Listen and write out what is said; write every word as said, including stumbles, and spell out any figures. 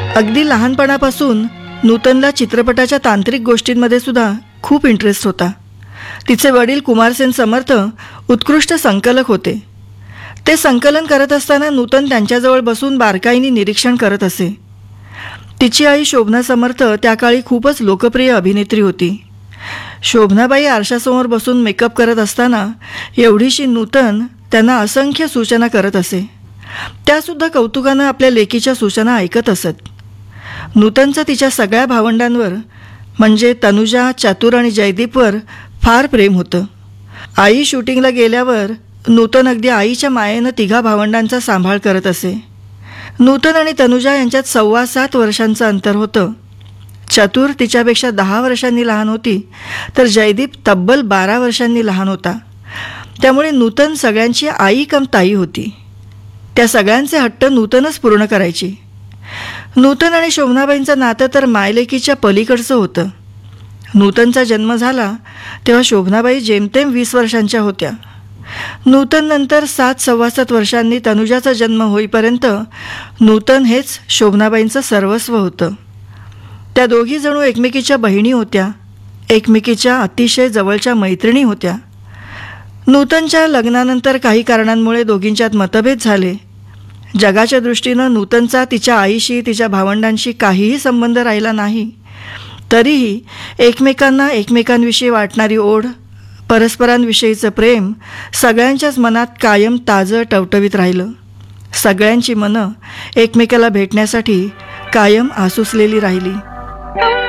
अगदी लहानपणापासून नूतनला चित्रपटाच्या तांत्रिक गोष्टींमध्ये सुद्धा खूप इंटरेस्ट होता. तिचे वडील कुमारसेन समर्थ उत्कृष्ट संकलक होते. ते संकलन करत असताना नूतन त्यांच्याजवळ बसून बारकाईने निरीक्षण करत असे. तिची आई शोभना समर्थ त्या काळी खूपच लोकप्रिय अभिनेत्री होती. शोभनाबाई आरशासमोर बसून मेकअप करत असताना एवढीशी नूतन त्यांना असंख्य सूचना करत असे. त्यासुद्धा कौतुकानं आपल्या लेकीच्या सूचना ऐकत असत. नूतनचं तिच्या सगळ्या भावंडांवर म्हणजे तनुजा, चातुर आणि जयदीपवर फार प्रेम होतं. आई शूटिंगला गेल्यावर नूतन अगदी आईच्या मायेनं तिघा भावंडांचा सांभाळ करत असे. नूतन आणि तनुजा यांच्यात सव्वा सात वर्षांचं अंतर होतं. चतुर तिच्यापेक्षा दहा वर्षांनी लहान होती, तर जयदीप तब्बल बारा वर्षांनी लहान होता. त्यामुळे नूतन सगळ्यांची आई कम ताई होती. त्या सगळ्यांचे हट्ट नूतनच पूर्ण करायची. नूतन आणि शोभनाबाईंचं नातं तर मायलेकीच्या पलीकडचं होतं. नूतनचा जन्म झाला तेव्हा शोभनाबाई जेमतेम वीस वर्षांच्या होत्या. नूतन नंतर सात सव्वा सात वर्षांनी तनुजाचा जन्म होईपर्यंत नूतन हेच शोभनाबाईंचं सर्वस्व होतं. त्या दोघी जणू एकमेकीच्या बहिणी होत्या, एकमेकीच्या अतिशय जवळच्या मैत्रिणी होत्या. नूतनच्या लग्नानंतर काही कारणांमुळे दोघींच्यात मतभेद झाले. जगाच्या दृष्टीनं नूतनचा तिच्या आईशी, तिच्या भावंडांशी काहीही संबंध राहिला नाही. तरीही एकमेकांना एकमेकांविषयी वाटणारी ओढ, परस्परांविषयीचं प्रेम सगळ्यांच्याच मनात कायम ताजं टवटवीत राहिलं. सगळ्यांची मनं एकमेकाला भेटण्यासाठी कायम आसुसलेली राहिली.